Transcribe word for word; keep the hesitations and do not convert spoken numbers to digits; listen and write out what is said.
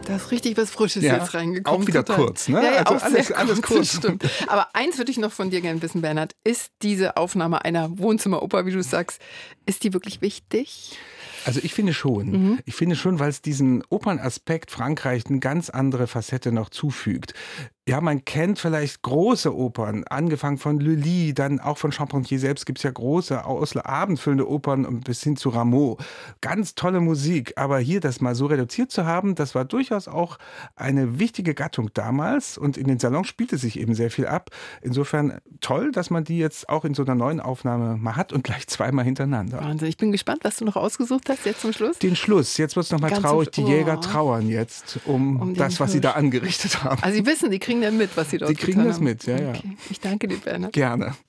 Da ist richtig was Frisches ja, jetzt reingekommen. Auch wieder total. kurz, ne? Ja, ja, also auch alles, sehr alles kurz. kurz. Stimmt. Aber eins würde ich noch von dir gerne wissen, Bernhard. Ist diese Aufnahme einer Wohnzimmeroper, wie du sagst, ist die wirklich wichtig? Also ich finde schon. Mhm. Ich finde schon, weil es diesen Opernaspekt Frankreich eine ganz andere Facette noch zufügt. Ja, man kennt vielleicht große Opern, angefangen von Lully, dann auch von Charpentier selbst gibt es ja große, ausla- abendfüllende Opern bis hin zu Rameau. Ganz tolle Musik, aber hier das mal so reduziert zu haben, das war durchaus auch eine wichtige Gattung damals und in den Salons spielte sich eben sehr viel ab. Insofern toll, dass man die jetzt auch in so einer neuen Aufnahme mal hat und gleich zweimal hintereinander. Wahnsinn, ich bin gespannt, was du noch ausgesucht hast jetzt zum Schluss. Den Schluss, jetzt wird es nochmal traurig, die oh. Jäger trauern jetzt um, um das, was Hirsch. sie da angerichtet haben. Also sie wissen, die kriegen dann mit, was sie dort Die kriegen getan das haben. mit, ja, ja. Okay. Ich danke dir, Bernhard. Gerne.